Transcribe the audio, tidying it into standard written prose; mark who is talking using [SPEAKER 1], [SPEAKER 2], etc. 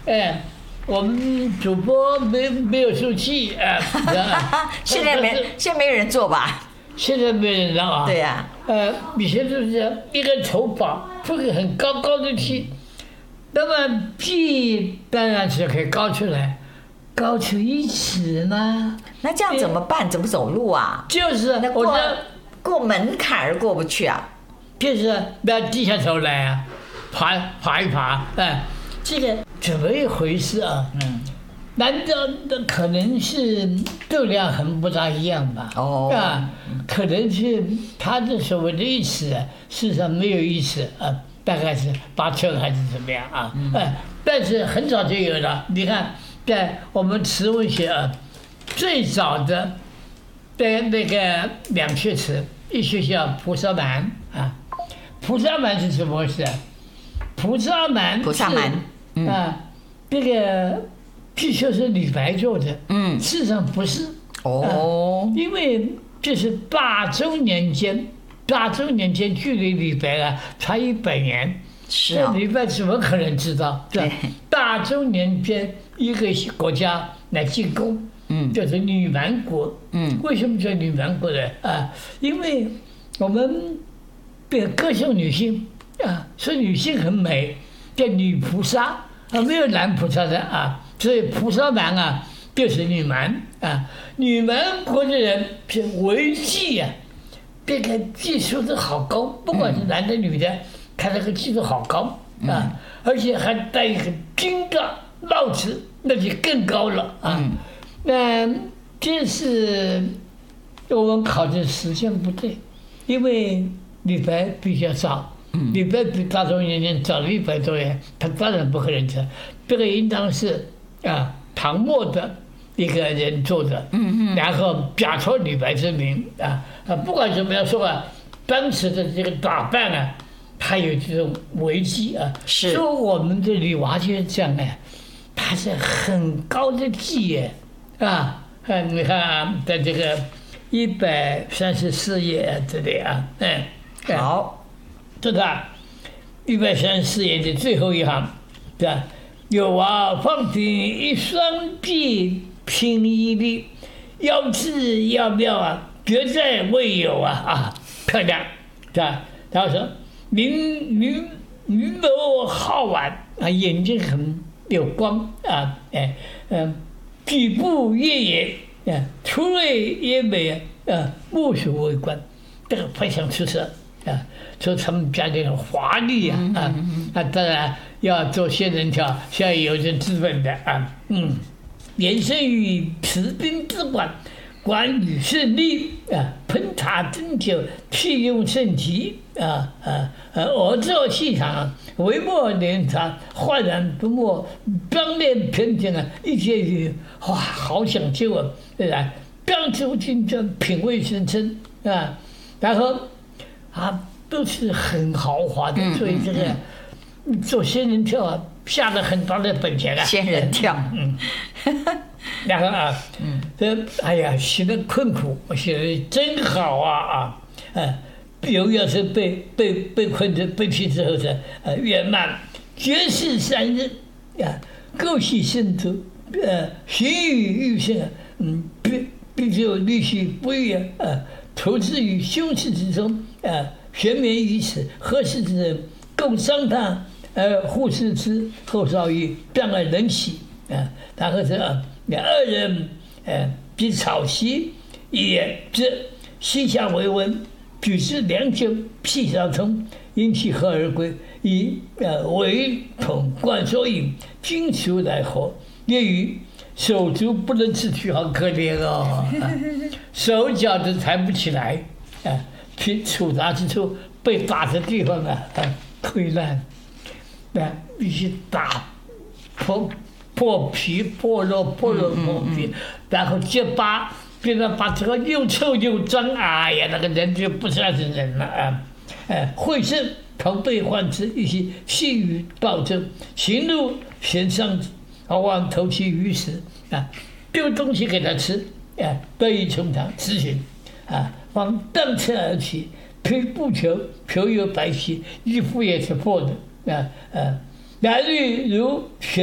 [SPEAKER 1] 哎，我们主播没有受气啊。
[SPEAKER 2] 现在没人做吧？
[SPEAKER 1] 现在没人了啊。
[SPEAKER 2] 对呀。
[SPEAKER 1] 以前就是一个头发这个很高的剃，那么剃当然是可以高出来，高出1尺呢。
[SPEAKER 2] 那这样怎么办？怎么走路啊？
[SPEAKER 1] 就是
[SPEAKER 2] 那过门槛儿过不去啊。
[SPEAKER 1] 就是要低下头来啊，爬一爬，这个怎么一回事啊？难道可能是度量衡不大一样吧？可能是他的所谓的1尺，事实上没有1尺啊，大概是8寸还是怎么样啊？但是很早就有了。你看，在我们词文学最早的那个2学词，一学叫菩萨蛮啊。菩萨蛮是怎么回事？菩萨蛮这个据说是李白做的，事实上不是。因为这是大中年间距离李白差100年。
[SPEAKER 2] 是啊。
[SPEAKER 1] 李白怎么可能知道？对。大中年间一个国家来进攻，就是女蛮国。为什么叫女蛮国呢？因为我们歌颂女性说女性很美，叫女菩萨没有男菩萨的所以菩萨蛮就是女蛮女蛮国的人是文技这个技术都好高，不管是男的女的，他这个技术好高而且还带一个金刚帽子，那就更高了那这是我们考的时间不对，因为李白比较早，李白比大中年间早了100多年，他当然不可能这，这个应当是唐末的一个人做的，然后假托李白之名不管怎么样说当时的这个打扮他有这种危机
[SPEAKER 2] 是。
[SPEAKER 1] 说我们的女娲就这样他是很高的技艺你看在这个134页这里
[SPEAKER 2] 好，
[SPEAKER 1] 这个134页的最后一行，对吧？有放顶一双臂拼一力，腰质要妙绝在未有漂亮，对吧？然后说明眸皓腕眼睛很有光举步越野出类也美目所为观，这个非常出色说他们家里很华丽当然要做仙人跳，需要有这资本的延伸于持兵之管，管理胜利烹茶斟酒，器用甚齐而作戏场，惟莫连长，焕然不没，光亮偏见一些语好讲究对吧？刚出进这品味深深然后都是很豪华的，所以这个做仙人跳下了很大的本钱
[SPEAKER 2] 仙人跳，
[SPEAKER 1] 然后写的困苦，写的真好要是被困着被批之后是圆满，绝世3日构系深度行于欲胜必就立须不遇投资于胸次之中悬绵于此，合适之人共商谈互视之，后稍于变而人喜然后是2人比草席也之膝下为温，举之良久，屁相通，因其合而归，以唯统贯所引，金属来合，业余手足不能自取，好可怜手脚都抬不起来去处打之处，被打的地方溃烂必须打破皮破肉破皮，然后结疤，变成把这个又臭又脏那个人就不算是人了会肾头背患之，一些细雨暴增，行路悬上往投其于食丢东西给他吃得以从长咨询往荡车而起，披布裘，裘有白皙，衣服也是破的蓝绿如雪